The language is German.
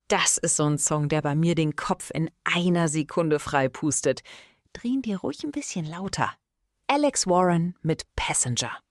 Das ist so ein Song, der bei mir den Kopf in einer Sekunde freipustet. Drehen dir ruhig ein bisschen lauter. Alex Warren mit Passenger.